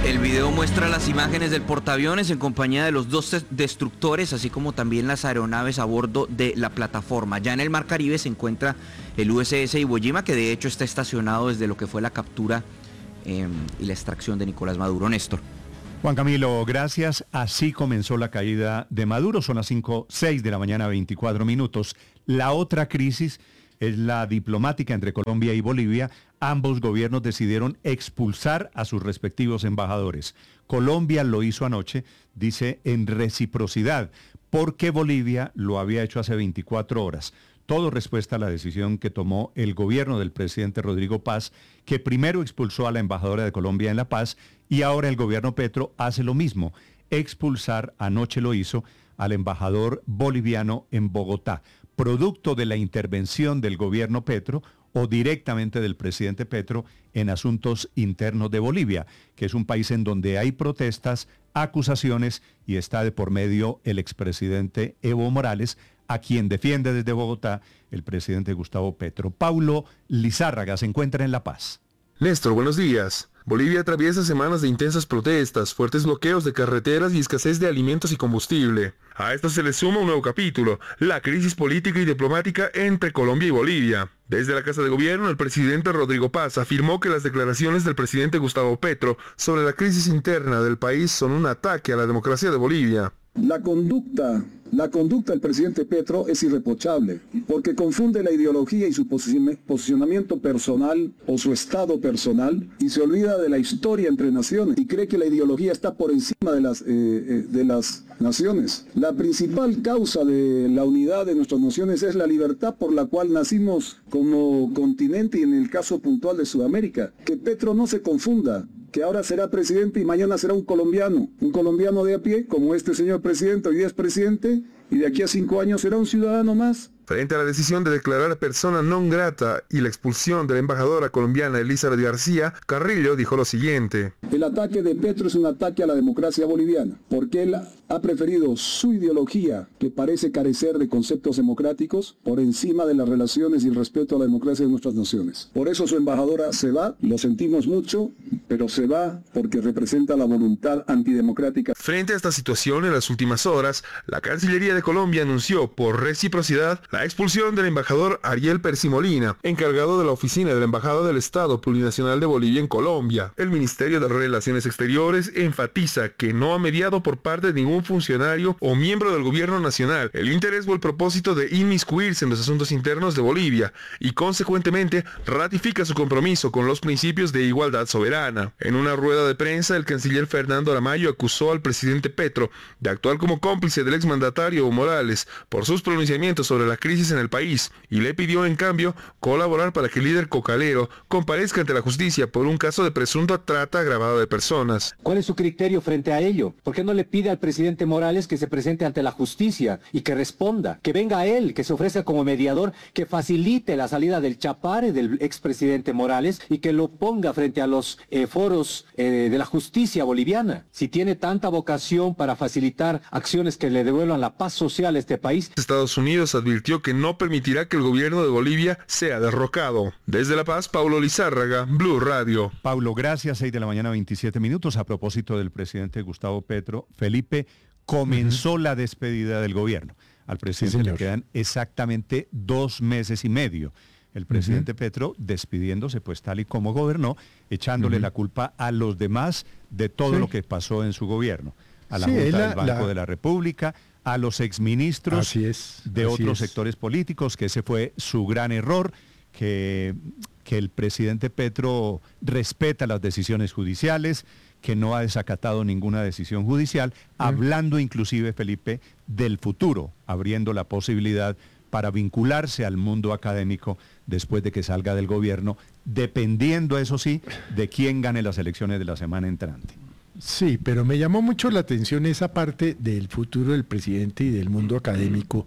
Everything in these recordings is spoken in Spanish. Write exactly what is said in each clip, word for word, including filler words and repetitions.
El video muestra las imágenes del portaaviones en compañía de los dos destructores, así como también las aeronaves a bordo de la plataforma. Ya en el Mar Caribe se encuentra el U S S Iwo Jima, que de hecho está estacionado desde lo que fue la captura eh, y la extracción de Nicolás Maduro. Néstor. Juan Camilo, gracias. Así comenzó la caída de Maduro. Son las cinco, seis de la mañana, veinticuatro minutos. La otra crisis es la diplomática entre Colombia y Bolivia. Ambos gobiernos decidieron expulsar a sus respectivos embajadores. Colombia lo hizo anoche, dice, en reciprocidad, porque Bolivia lo había hecho hace veinticuatro horas. Todo respuesta a la decisión que tomó el gobierno del presidente Rodrigo Paz, que primero expulsó a la embajadora de Colombia en La Paz y ahora el gobierno Petro hace lo mismo, expulsar, anoche lo hizo, al embajador boliviano en Bogotá, producto de la intervención del gobierno Petro o directamente del presidente Petro en asuntos internos de Bolivia, que es un país en donde hay protestas, acusaciones y está de por medio el expresidente Evo Morales, a quien defiende desde Bogotá el presidente Gustavo Petro. Paulo Lizárraga se encuentra en La Paz. Néstor, buenos días. Bolivia atraviesa semanas de intensas protestas, fuertes bloqueos de carreteras y escasez de alimentos y combustible. A esto se le suma un nuevo capítulo, la crisis política y diplomática entre Colombia y Bolivia. Desde la Casa de Gobierno, el presidente Rodrigo Paz afirmó que las declaraciones del presidente Gustavo Petro sobre la crisis interna del país son un ataque a la democracia de Bolivia. La conducta, la conducta del presidente Petro es irreprochable, porque confunde la ideología y su posicionamiento personal o su estado personal y se olvida de la historia entre naciones y cree que la ideología está por encima de las, eh, eh, de las naciones. La principal causa de la unidad de nuestras naciones es la libertad por la cual nacimos como continente y en el caso puntual de Sudamérica. Que Petro no se confunda, que ahora será presidente y mañana será un colombiano, un colombiano de a pie, como este señor presidente, hoy día es presidente, y de aquí a cinco años será un ciudadano más. Frente a la decisión de declarar persona non grata y la expulsión de la embajadora colombiana Elizabeth García, Carrillo dijo lo siguiente. El ataque de Petro es un ataque a la democracia boliviana, porque él ha preferido su ideología, que parece carecer de conceptos democráticos, por encima de las relaciones y el respeto a la democracia de nuestras naciones. Por eso su embajadora se va, lo sentimos mucho, pero se va porque representa la voluntad antidemocrática. Frente a esta situación, en las últimas horas, la Cancillería de Colombia anunció por reciprocidad la expulsión del embajador Ariel Percy-Molina, encargado de la oficina de la Embajada del Estado Plurinacional de Bolivia en Colombia. El Ministerio de Relaciones Exteriores enfatiza que no ha mediado por parte de ningún funcionario o miembro del gobierno nacional el interés o el propósito de inmiscuirse en los asuntos internos de Bolivia y consecuentemente ratifica su compromiso con los principios de igualdad soberana. En una rueda de prensa, el canciller Fernando Aramayo acusó al presidente Petro de actuar como cómplice del exmandatario Evo Morales por sus pronunciamientos sobre la crisis en el país y le pidió en cambio colaborar para que el líder cocalero comparezca ante la justicia por un caso de presunta trata agravada de personas. ¿Cuál es su criterio frente a ello? ¿Por qué no le pide al presidente Morales que se presente ante la justicia y que responda? Que venga él, que se ofrezca como mediador, que facilite la salida del chapare del expresidente Morales y que lo ponga frente a los eh, foros eh, de la justicia boliviana. Si tiene tanta vocación para facilitar acciones que le devuelvan la paz social a este país. Estados Unidos advirtió que no permitirá que el gobierno de Bolivia sea derrocado. Desde La Paz, Paulo Lizárraga, Blue Radio. Paulo, gracias. seis de la mañana, veintisiete minutos. A propósito del presidente Gustavo Petro, Felipe, comenzó uh-huh. la despedida del gobierno. Al presidente sí, le quedan exactamente dos meses y medio. El presidente uh-huh. Petro despidiéndose, pues tal y como gobernó, echándole uh-huh. la culpa a los demás de todo sí. lo que pasó en su gobierno. A la sí, Junta la, del Banco la... de la República, a los exministros así es, de así otros es. sectores políticos, que ese fue su gran error, que, que el presidente Petro respeta las decisiones judiciales, que no ha desacatado ninguna decisión judicial, mm. hablando inclusive, Felipe, del futuro, abriendo la posibilidad para vincularse al mundo académico después de que salga del gobierno, dependiendo, eso sí, de quién gane las elecciones de la semana entrante. Sí, pero me llamó mucho la atención esa parte del futuro del presidente y del mundo académico,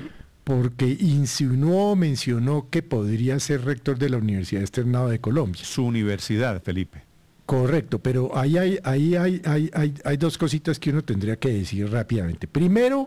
porque insinuó, mencionó que podría ser rector de la Universidad Externado de Colombia. Su universidad, Felipe. Correcto, pero ahí hay, ahí hay, hay, hay, hay dos cositas que uno tendría que decir rápidamente. Primero,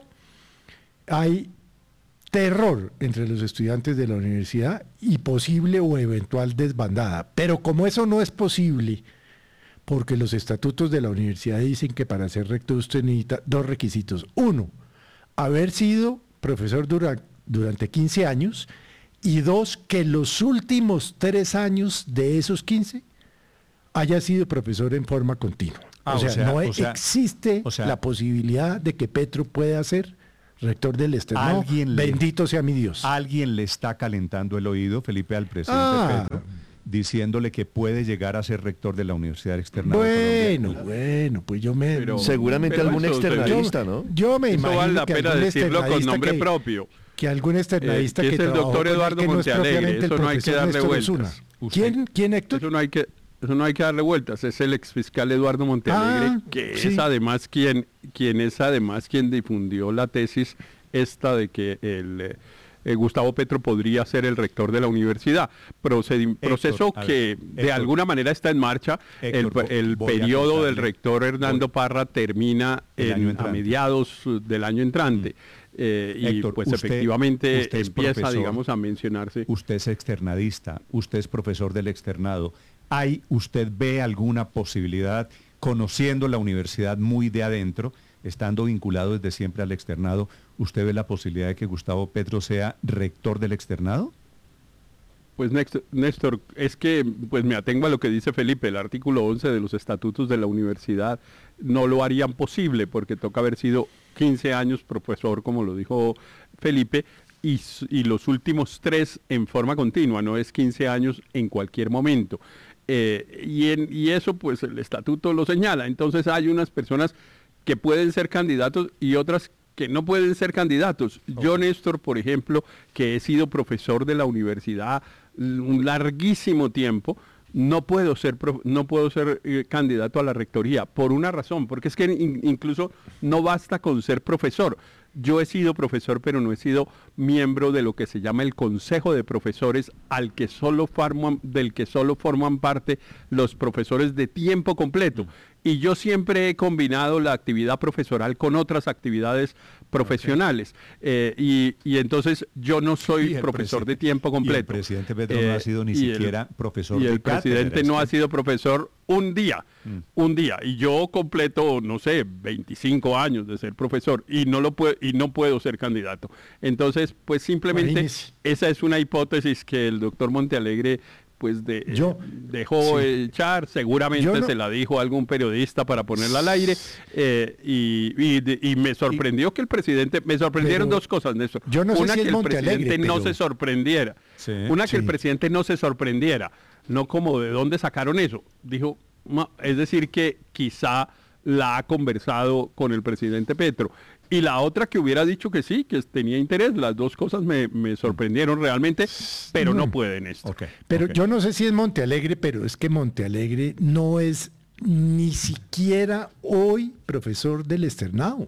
hay terror entre los estudiantes de la universidad y posible o eventual desbandada, pero como eso no es posible, porque los estatutos de la universidad dicen que para ser rector usted necesita dos requisitos. Uno, haber sido profesor dura, durante quince años, y dos, que los últimos tres años de esos quince haya sido profesor en forma continua. Ah, o, sea, o sea, no o sea, existe o sea, la posibilidad de que Petro pueda ser rector del Externado. Alguien le- Bendito sea mi Dios. Alguien le está calentando el oído, Felipe, al presidente Ah. Petro, diciéndole que puede llegar a ser rector de la Universidad Externada de Bueno, Colombia. bueno, pues yo me... Pero- Seguramente pero algún eso se ve. externalista, ¿no? Yo me Eso imagino vale la que pena algún decirlo con externadista nombre que- propio. que algún externadista Eh, que que es el trabajó doctor con él, Eduardo que no es Montealegre, propiamente el eso no hay que profesor darle Néstor vueltas. Osuna. Usted- ¿Quién, quién, Héctor? Eso no hay que eso no hay que darle vueltas, es el exfiscal Eduardo Montealegre, Ah, que sí. es además quien quien es además quien difundió la tesis esta de que el eh, eh, Gustavo Petro podría ser el rector de la universidad. Procedi- proceso a ver, que de Héctor. alguna manera está en marcha. Héctor, el vo- el voy a periodo del contarle- rector Hernando voy- Parra termina El en- año a entrante. mediados uh, del año entrante. Eh, y Héctor, pues usted- efectivamente usted es empieza, profesor. digamos, a mencionarse. Usted es externadista, usted es profesor del externado. ¿Hay, usted ve alguna posibilidad, conociendo la universidad muy de adentro, estando vinculado desde siempre al externado, usted ve la posibilidad de que Gustavo Petro sea rector del externado? Pues Néstor, Néstor, es que pues me atengo a lo que dice Felipe, el artículo once de los estatutos de la universidad no lo harían posible porque toca haber sido quince años profesor, como lo dijo Felipe, y, s- y los últimos tres en forma continua, no es quince años en cualquier momento. Eh, y, en- y eso pues el estatuto lo señala. Entonces hay unas personas que pueden ser candidatos y otras que no pueden ser candidatos. Yo, Néstor, por ejemplo, que he sido profesor de la universidad l- un larguísimo tiempo, no puedo ser prof- no puedo ser eh, candidato a la rectoría por una razón, porque es que in- incluso no basta con ser profesor. Yo he sido profesor, pero no he sido miembro de lo que se llama el Consejo de Profesores, al que solo forman, del que solo forman parte los profesores de tiempo completo. Y yo siempre he combinado la actividad profesoral con otras actividades profesionales. Eh, y, y entonces yo no Y soy el profesor de presidente- tiempo completo. y el presidente Petro no Eh, ha sido ni y el- siquiera profesor Y de el cátedra, presidente es no que- ha sido profesor un día, Mm. un día. Y yo completo, no sé, veinticinco años de ser profesor y no lo puedo, y no puedo ser candidato. Entonces, pues simplemente Imagínese. esa es una hipótesis que el doctor Montealegre pues de, Yo- dejó sí. echar, seguramente Yo no- se la dijo a algún periodista para ponerla al aire, eh, y, y de- y me sorprendió que el presidente, me sorprendieron Pero dos cosas, Néstor. yo no sé Una si es que el Montealegre, presidente no pero- se sorprendiera, Sí. una que Sí. el presidente no se sorprendiera, no como de dónde sacaron eso, dijo, "Ma", es decir que quizá la ha conversado con el presidente Petro. Y la otra que hubiera dicho que sí, que tenía interés, las dos cosas me, me sorprendieron realmente, pero no pueden esto. Ok, Pero ok. yo no sé si es Montealegre, pero es que Montealegre no es ni siquiera hoy profesor del Externado.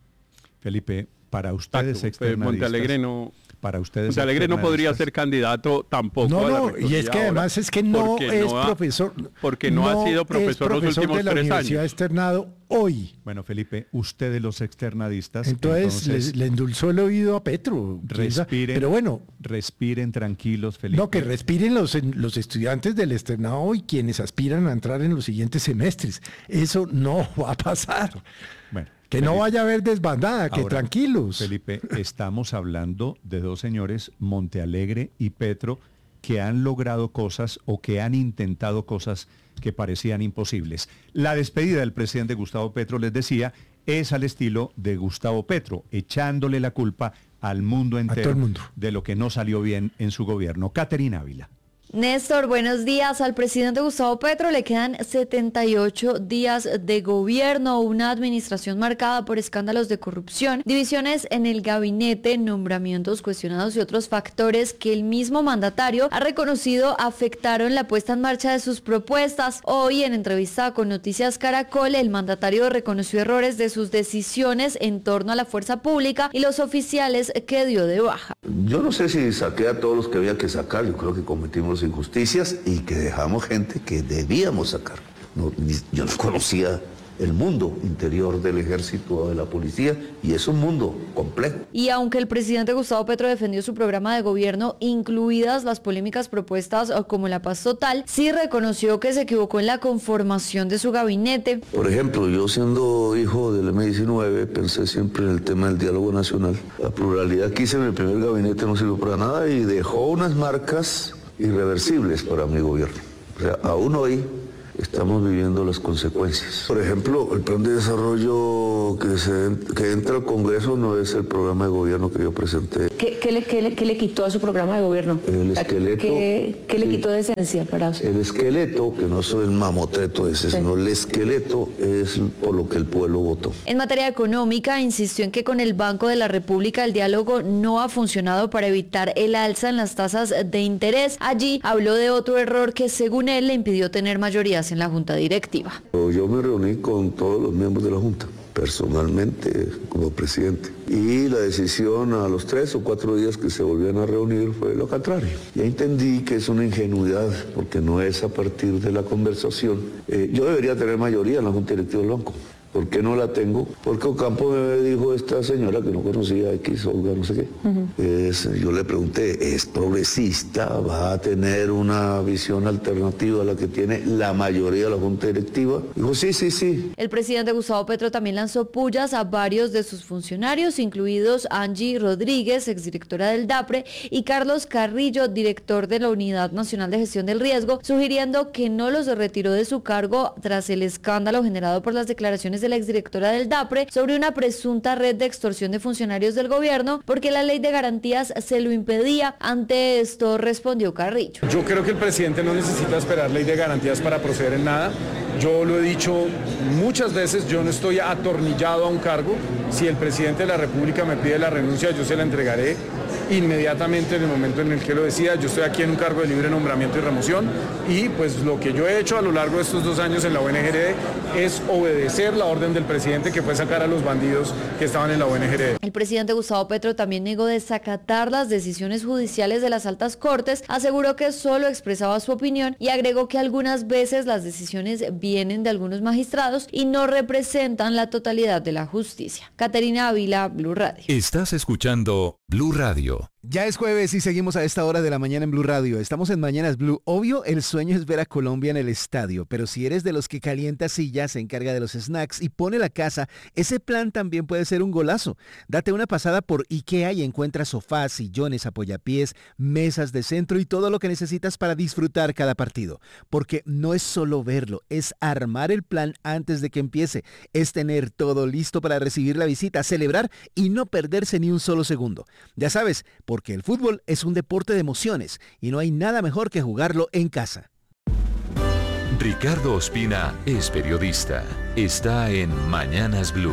Felipe, para ustedes Exacto, externadistas, Montealegre no, para ustedes Montealegre no podría externadistas, ser candidato tampoco. No, a la no, rectoría y es que ahora, además es que no porque es no ha- profesor. porque no ha sido es profesor los últimos de la tres Universidad años. Externado hoy. Bueno, Felipe, ustedes los externadistas, Entonces, entonces, le, le endulzó el oído a Petro. quién sabe. respiren, Pero bueno, respiren tranquilos, Felipe. no, que respiren los, los estudiantes del Externado y quienes aspiran a entrar en los siguientes semestres. Eso no va a pasar. Bueno, Que no Felipe, vaya a haber desbandada, que ahora, tranquilos. Felipe, estamos hablando de dos señores, Montealegre y Petro, que han logrado cosas o que han intentado cosas que parecían imposibles. La despedida del presidente Gustavo Petro, les decía, es al estilo de Gustavo Petro, echándole la culpa al mundo entero todo el mundo. de lo que no salió bien en su gobierno. Caterina Ávila. Néstor, buenos días. Al presidente Gustavo Petro le quedan setenta y ocho días de gobierno, una administración marcada por escándalos de corrupción, divisiones en el gabinete, nombramientos cuestionados y otros factores que el mismo mandatario ha reconocido afectaron la puesta en marcha de sus propuestas. Hoy, en entrevista con Noticias Caracol, el mandatario reconoció errores de sus decisiones en torno a la fuerza pública y los oficiales que dio de baja. Yo no sé si saqué a todos los que había que sacar, yo creo que cometimos injusticias y que dejamos gente que debíamos sacar. No, ni- yo no conocía el mundo interior del ejército o de la policía, y es un mundo complejo. Y aunque el presidente Gustavo Petro defendió su programa de gobierno, incluidas las polémicas propuestas como la paz total, sí reconoció que se equivocó en la conformación de su gabinete. Por ejemplo, yo siendo hijo del eme diecinueve, pensé siempre en el tema del diálogo nacional. La pluralidad que hice en el primer gabinete no sirvió para nada y dejó unas marcas irreversibles para mi gobierno. O sea, aún hoy estamos viviendo las consecuencias. Por ejemplo, el plan de desarrollo que, se, que entra al Congreso no es el programa de gobierno que yo presenté. ¿Qué, qué, le, qué, le, ¿Qué le quitó a su programa de gobierno? El esqueleto. ¿Qué, qué le sí, quitó de esencia para usted? El esqueleto, que no soy el mamotreto ese, sí, sino el esqueleto es por lo que el pueblo votó. En materia económica, insistió en que con el Banco de la República el diálogo no ha funcionado para evitar el alza en las tasas de interés. Allí habló de otro error que, según él, le impidió tener mayorías en la Junta Directiva. Yo me reuní con todos los miembros de la Junta, personalmente como presidente, y la decisión a los tres o cuatro días que se volvían a reunir fue lo contrario. Ya entendí que es una ingenuidad, porque no es a partir de la conversación. Eh, yo debería tener mayoría en la Junta Directiva del Banco. ¿Por qué no la tengo? Porque Ocampo me dijo esta señora que no conocía X, Olga, no sé qué. Uh-huh. es, yo le pregunté, ¿es progresista? ¿Va a tener una visión alternativa a la que tiene la mayoría de la Junta Directiva? Dijo, sí, sí, sí. El presidente Gustavo Petro también lanzó pullas a varios de sus funcionarios, incluidos Angie Rodríguez, exdirectora del DAPRE, y Carlos Carrillo, director de la Unidad Nacional de Gestión del Riesgo, sugiriendo que no los retiró de su cargo tras el escándalo generado por las declaraciones de la exdirectora del DAPRE sobre una presunta red de extorsión de funcionarios del gobierno, porque la ley de garantías se lo impedía. Ante esto respondió Carrillo. Yo creo que el presidente no necesita esperar ley de garantías para proceder en nada. Yo lo he dicho muchas veces, yo no estoy atornillado a un cargo. Si el presidente de la República me pide la renuncia, yo se la entregaré inmediatamente en el momento en el que lo decida. Yo estoy aquí en un cargo de libre nombramiento y remoción, y pues lo que yo he hecho a lo largo de estos dos años en la O N G R D es obedecer la orden del presidente, que fue sacar a los bandidos que estaban en la O N G R D. El presidente Gustavo Petro también negó desacatar las decisiones judiciales de las altas cortes, aseguró que solo expresaba su opinión y agregó que algunas veces las decisiones vienen de algunos magistrados y no representan la totalidad de la justicia. Caterina Ávila, Blue Radio. Estás escuchando Blue Radio. Ya es jueves y seguimos a esta hora de la mañana en Blue Radio. Estamos en Mañanas Blue. Obvio, el sueño es ver a Colombia en el estadio, pero si eres de los que calienta sillas, se encarga de los snacks y pone la casa, ese plan también puede ser un golazo. Date una pasada por IKEA y encuentra sofás, sillones, apoyapiés, mesas de centro y todo lo que necesitas para disfrutar cada partido. Porque no es solo verlo, es armar el plan antes de que empiece. Es tener todo listo para recibir la visita, celebrar y no perderse ni un solo segundo. Ya sabes, porque el fútbol es un deporte de emociones y no hay nada mejor que jugarlo en casa. Ricardo Ospina es periodista. Está en Mañanas Blue.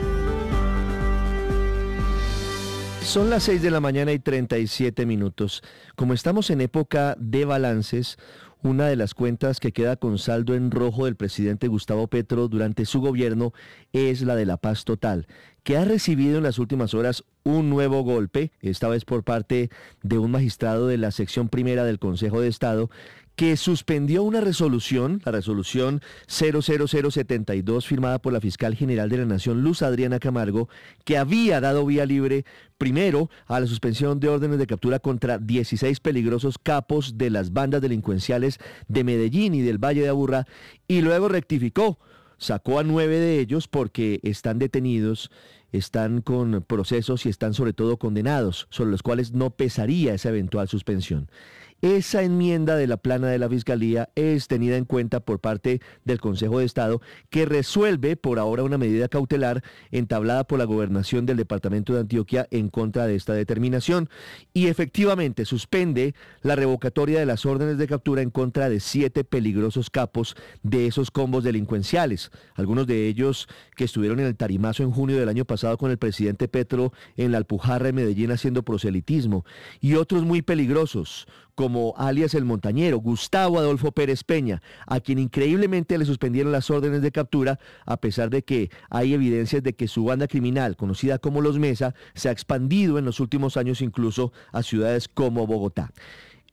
Son las seis de la mañana y treinta y siete minutos. Como estamos en época de balances, una de las cuentas que queda con saldo en rojo del presidente Gustavo Petro durante su gobierno es la de la paz total, que ha recibido en las últimas horas un nuevo golpe, esta vez por parte de un magistrado de la sección primera del Consejo de Estado, que suspendió una resolución, la resolución cero cero cero setenta y dos, firmada por la fiscal general de la Nación, Luz Adriana Camargo, que había dado vía libre primero a la suspensión de órdenes de captura contra dieciséis peligrosos capos de las bandas delincuenciales de Medellín y del Valle de Aburrá, y luego rectificó, sacó a nueve de ellos porque están detenidos, están con procesos y están sobre todo condenados, sobre los cuales no pesaría esa eventual suspensión. Esa enmienda de la plana de la Fiscalía es tenida en cuenta por parte del Consejo de Estado, que resuelve por ahora una medida cautelar entablada por la Gobernación del Departamento de Antioquia en contra de esta determinación, y efectivamente suspende la revocatoria de las órdenes de captura en contra de siete peligrosos capos de esos combos delincuenciales, algunos de ellos que estuvieron en el Tarimazo en junio del año pasado con el presidente Petro en la Alpujarra de Medellín haciendo proselitismo, y otros muy peligrosos, como alias El Montañero, Gustavo Adolfo Pérez Peña, a quien increíblemente le suspendieron las órdenes de captura, a pesar de que hay evidencias de que su banda criminal, conocida como Los Mesa, se ha expandido en los últimos años incluso a ciudades como Bogotá.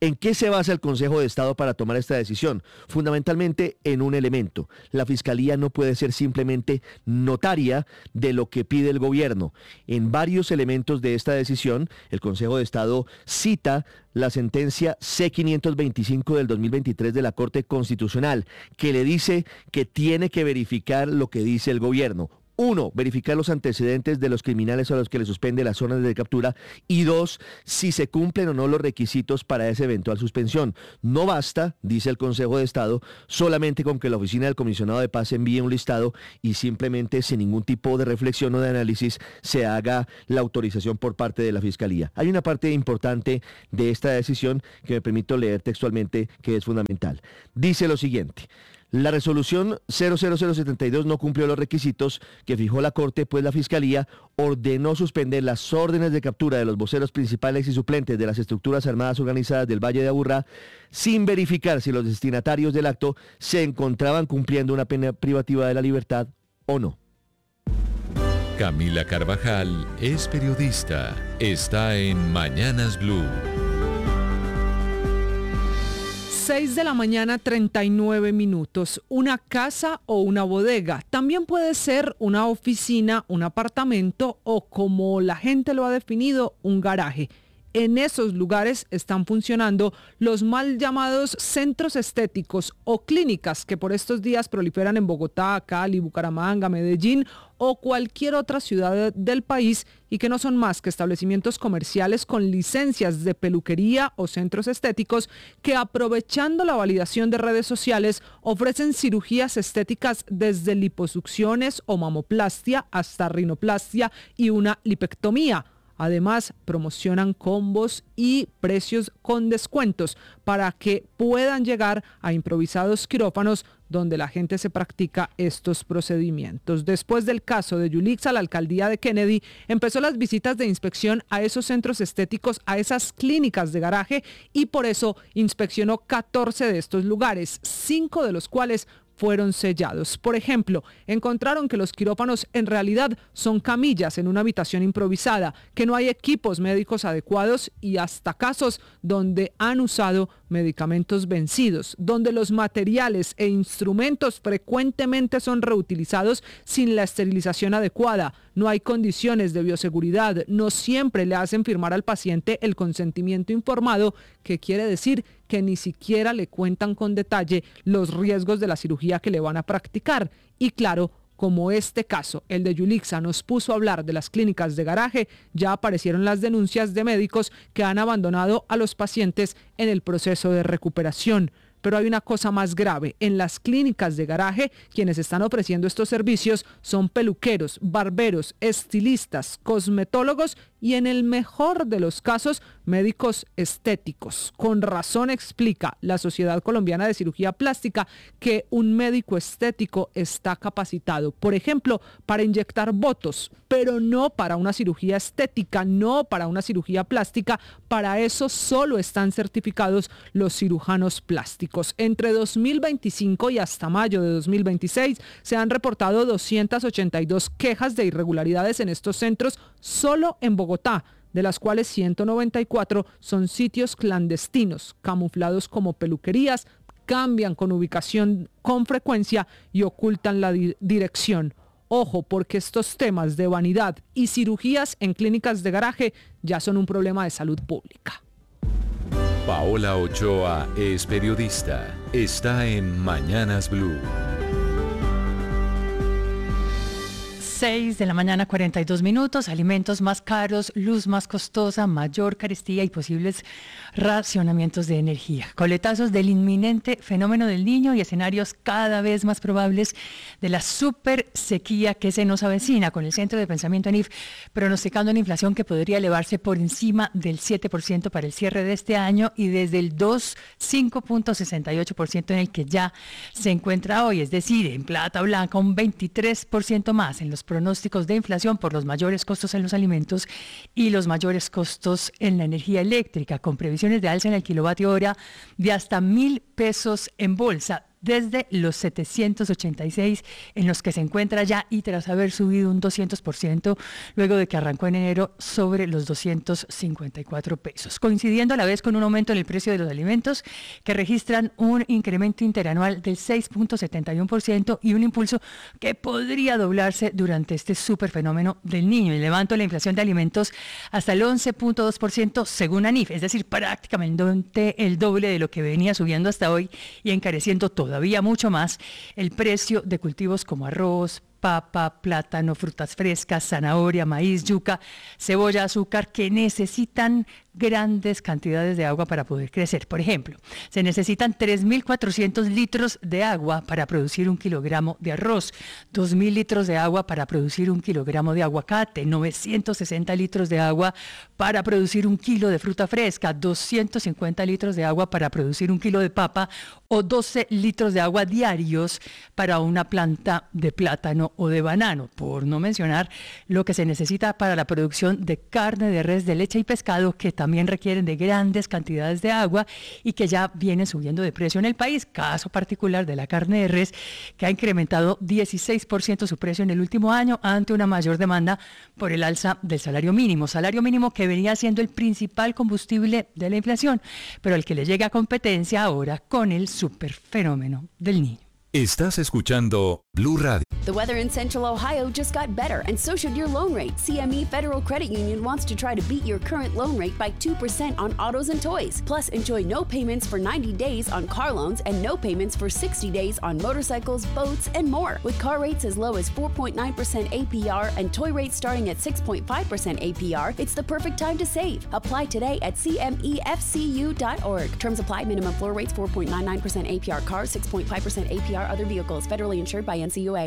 ¿En qué se basa el Consejo de Estado para tomar esta decisión? Fundamentalmente en un elemento. La Fiscalía no puede ser simplemente notaria de lo que pide el gobierno. En varios elementos de esta decisión, el Consejo de Estado cita la sentencia C quinientos veinticinco del dos mil veintitrés de la Corte Constitucional, que le dice que tiene que verificar lo que dice el gobierno. Uno, verificar los antecedentes de los criminales a los que le suspende las órdenes de captura. Y dos, si se cumplen o no los requisitos para esa eventual suspensión. No basta, dice el Consejo de Estado, solamente con que la oficina del comisionado de paz envíe un listado y simplemente sin ningún tipo de reflexión o de análisis se haga la autorización por parte de la Fiscalía. Hay una parte importante de esta decisión que me permito leer textualmente que es fundamental. Dice lo siguiente. La resolución cero cero cero setenta y dos no cumplió los requisitos que fijó la Corte, pues la Fiscalía ordenó suspender las órdenes de captura de los voceros principales y suplentes de las estructuras armadas organizadas del Valle de Aburrá sin verificar si los destinatarios del acto se encontraban cumpliendo una pena privativa de la libertad o no. Camila Carvajal es periodista. Está en Mañanas Blue. seis de la mañana, treinta y nueve minutos. Una casa o una bodega. También puede ser una oficina, un apartamento o, como la gente lo ha definido, un garaje. En esos lugares están funcionando los mal llamados centros estéticos o clínicas que por estos días proliferan en Bogotá, Cali, Bucaramanga, Medellín o cualquier otra ciudad del país y que no son más que establecimientos comerciales con licencias de peluquería o centros estéticos que, aprovechando la validación de redes sociales, ofrecen cirugías estéticas desde liposucciones o mamoplastia hasta rinoplastia y una lipectomía. Además, promocionan combos y precios con descuentos para que puedan llegar a improvisados quirófanos donde la gente se practica estos procedimientos. Después del caso de Yulixa, la alcaldía de Kennedy empezó las visitas de inspección a esos centros estéticos, a esas clínicas de garaje, y por eso inspeccionó catorce de estos lugares, cinco de los cuales fueron sellados. Por ejemplo, encontraron que los quirófanos en realidad son camillas en una habitación improvisada, que no hay equipos médicos adecuados y hasta casos donde han usado medicamentos vencidos, donde los materiales e instrumentos frecuentemente son reutilizados sin la esterilización adecuada. No hay condiciones de bioseguridad, no siempre le hacen firmar al paciente el consentimiento informado, que quiere decir que ni siquiera le cuentan con detalle los riesgos de la cirugía que le van a practicar. Y claro, como este caso, el de Yulixa, nos puso a hablar de las clínicas de garaje, ya aparecieron las denuncias de médicos que han abandonado a los pacientes en el proceso de recuperación. Pero hay una cosa más grave. En las clínicas de garaje, quienes están ofreciendo estos servicios son peluqueros, barberos, estilistas, cosmetólogos y, en el mejor de los casos, médicos estéticos. Con razón explica la Sociedad Colombiana de Cirugía Plástica que un médico estético está capacitado, por ejemplo, para inyectar botox, pero no para una cirugía estética, no para una cirugía plástica. Para eso solo están certificados los cirujanos plásticos. Entre dos mil veinticinco y hasta mayo de dos mil veintiséis se han reportado doscientas ochenta y dos quejas de irregularidades en estos centros solo en Bogotá, de las cuales ciento noventa y cuatro son sitios clandestinos, camuflados como peluquerías, cambian con ubicación con frecuencia y ocultan la di- dirección. Ojo, porque estos temas de vanidad y cirugías en clínicas de garaje ya son un problema de salud pública. Paola Ochoa es periodista. Está en Mañanas Blue. seis de la mañana, cuarenta y dos minutos, alimentos más caros, luz más costosa, mayor carestía y posibles racionamientos de energía. Coletazos del inminente fenómeno del Niño y escenarios cada vez más probables de la super sequía que se nos avecina, con el Centro de Pensamiento ANIF pronosticando una inflación que podría elevarse por encima del siete por ciento para el cierre de este año y desde el dos, cinco punto sesenta y ocho por ciento en el que ya se encuentra hoy, es decir, en plata blanca un veintitrés por ciento más en los pronósticos de inflación por los mayores costos en los alimentos y los mayores costos en la energía eléctrica, con previsiones de alza en el kilovatio hora de hasta mil pesos en bolsa. desde los setecientos ochenta y seis en los que se encuentra ya y tras haber subido un doscientos por ciento luego de que arrancó en enero sobre los doscientos cincuenta y cuatro pesos, coincidiendo a la vez con un aumento en el precio de los alimentos que registran un incremento interanual del seis punto setenta y uno por ciento y un impulso que podría doblarse durante este superfenómeno del Niño. Y levanto la inflación de alimentos hasta el once punto dos por ciento según ANIF, es decir, prácticamente el doble de lo que venía subiendo hasta hoy y encareciendo todavía mucho más el precio de cultivos como arroz, papa, plátano, frutas frescas, zanahoria, maíz, yuca, cebolla, azúcar, que necesitan grandes cantidades de agua para poder crecer. Por ejemplo, se necesitan tres mil cuatrocientos litros de agua para producir un kilogramo de arroz, dos mil litros de agua para producir un kilogramo de aguacate, novecientos sesenta litros de agua para producir un kilo de fruta fresca, doscientos cincuenta litros de agua para producir un kilo de papa o doce litros de agua diarios para una planta de plátano o de banano, por no mencionar lo que se necesita para la producción de carne de res, de leche y pescado, que también requieren de grandes cantidades de agua y que ya vienen subiendo de precio en el país. Caso particular de la carne de res, que ha incrementado dieciséis por ciento su precio en el último año ante una mayor demanda por el alza del salario mínimo. Salario mínimo que venía siendo el principal combustible de la inflación, pero al que le llega competencia ahora con el superfenómeno del Niño. Estás escuchando Blue Radio. The weather in Central Ohio just got better, and so should your loan rate. C M E Federal Credit Union wants to try to beat your current loan rate by two percent on autos and toys. Plus, enjoy no payments for ninety days on car loans and no payments for sixty days on motorcycles, boats, and more. With car rates as low as four point nine percent A P R and toy rates starting at six point five percent A P R, it's the perfect time to save. Apply today at C M E F C U dot org. Terms apply. Minimum floor rates four point nine nine percent A P R cars, six point five percent A P R other vehicles. Federally insured by N C U A.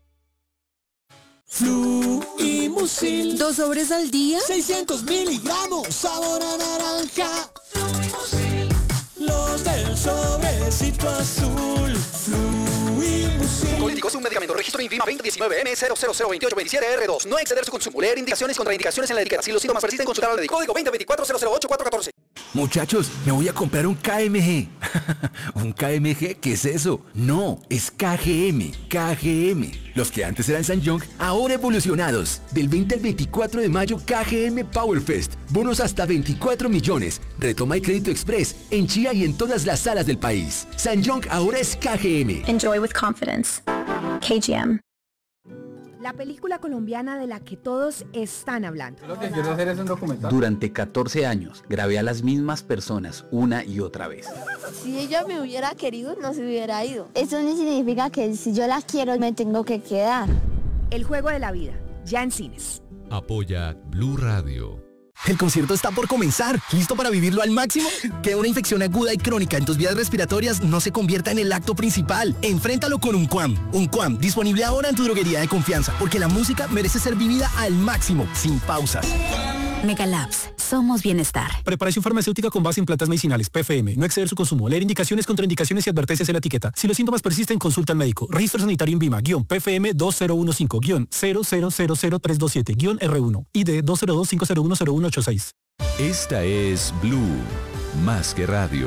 Fluimusil. Dos sobres al día. seiscientos miligramos. Sabor a naranja. Fluimusil. Los del sobrecito azul. Fluimusil. Colíticos, un medicamento. Registro INVIMA veinte diecinueve N cero cero cero veintiocho veintisiete R dos. No exceder su consumo. Leer indicaciones y contraindicaciones en la etiqueta. Si los síntomas persisten, consultar al médico. Código veinte veinticuatro cero cero ocho cuatro catorce. Muchachos, me voy a comprar un K M G. ¿Un K M G? ¿Qué es eso? No, es K G M. K G M. Los que antes eran Sanjong, ahora evolucionados. Del veinte al veinticuatro de mayo, K G M Power Fest. Bonos hasta veinticuatro millones. Retoma y crédito express en Chía y en todas las salas del país. Sanjong ahora es K G M. Enjoy with confidence. K G M. La película colombiana de la que todos están hablando. Lo que quiero hacer es un documental. Durante catorce años grabé a las mismas personas una y otra vez. Si ella me hubiera querido, no se hubiera ido. Eso no significa que si yo la quiero me tengo que quedar. El juego de la vida, ya en cines. Apoya Blue Radio. El concierto está por comenzar. ¿Listo para vivirlo al máximo? Que una infección aguda y crónica en tus vías respiratorias no se convierta en el acto principal. Enfréntalo con Unquam. Unquam, disponible ahora en tu droguería de confianza, porque la música merece ser vivida al máximo, sin pausas. Megalabs, somos bienestar. Preparación farmacéutica con base en plantas medicinales, P F M. No exceder su consumo. Leer indicaciones, contraindicaciones y advertencias en la etiqueta. Si los síntomas persisten, consulta al médico. Registro sanitario INVIMA, guión P F M dos cero uno cinco, guión cero cero cero cero tres dos siete, guión R uno. I D dos cero dos cinco cero uno cero uno ocho seis. Esta es Blue, más que radio.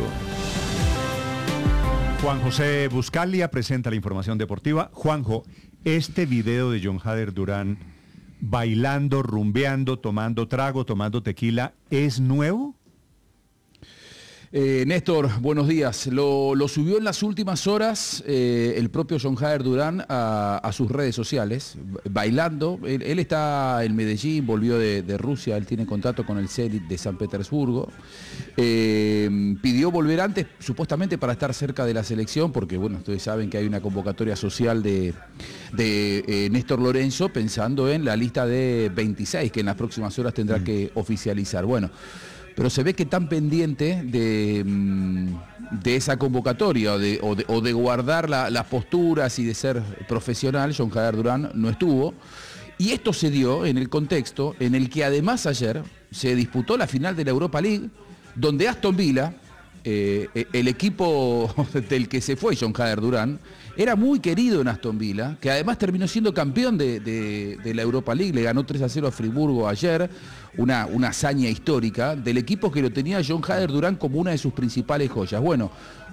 Juan José Buscalia presenta la información deportiva. Juanjo, este video de John Hader Durán bailando, rumbeando, tomando trago, tomando tequila, ¿es nuevo? Eh, Néstor, buenos días. Lo, lo subió en las últimas horas eh, el propio John Hader Durán a, a sus redes sociales, bailando. Él, él está en Medellín, volvió de, de Rusia, él tiene contrato con el Zenit de San Petersburgo. Eh, pidió volver antes, supuestamente para estar cerca de la selección, porque bueno, ustedes saben que hay una convocatoria social de, de eh, Néstor Lorenzo, pensando en la lista de veintiséis, que en las próximas horas tendrá mm. que oficializar. Bueno, pero se ve que tan pendiente de, de esa convocatoria o de, o de, o de guardar la, las posturas y de ser profesional, John Hader Durán no estuvo. Y esto se dio en el contexto en el que además ayer se disputó la final de la Europa League, donde Aston Villa, eh, el equipo del que se fue John Hader Durán, era muy querido en Aston Villa, que además terminó siendo campeón de, de, de la Europa League, le ganó tres a cero a Friburgo ayer, una, una hazaña histórica del equipo que lo tenía John Hader Durán como una de sus principales joyas. Bueno, su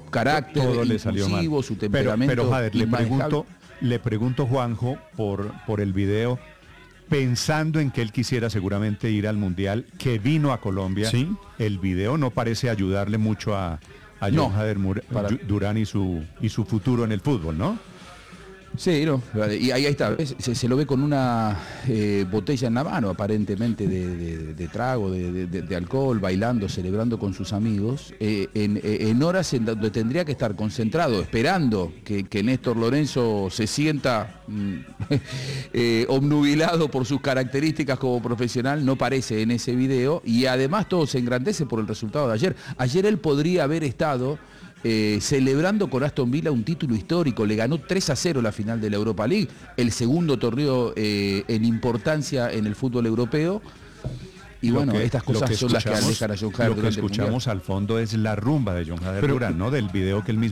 carácter, todo le salió mal. su temperamento. Pero, pero Jader, le inmanejable. pregunto, le pregunto Juanjo por, por el video, pensando en que él quisiera seguramente ir al Mundial, que vino a Colombia. ¿Sí? El video no parece ayudarle mucho a, a John No, Jader Mur- para- Durán y su, y su futuro en el fútbol, ¿no? Sí, no, y ahí, ahí está, ¿ves? Se, se lo ve con una eh, botella en la mano, aparentemente, de, de- de trago, de, de- de alcohol, bailando, celebrando con sus amigos, eh, en, eh, en horas en donde tendría que estar concentrado, esperando que, que Néstor Lorenzo se sienta mm, eh, obnubilado por sus características como profesional, no parece en ese video, y además todo se engrandece por el resultado de ayer. Ayer él podría haber estado Eh, celebrando con Aston Villa un título histórico, le ganó tres a cero la final de la Europa League, el segundo torneo eh, en importancia en el fútbol europeo, y Lo bueno, que- estas lo cosas que son las que escuchamos- alejan a John Jader Lo que durante el escuchamos Mundial. al fondo es la rumba de John Jader Pero- Durán, ¿no? Del video que él mismo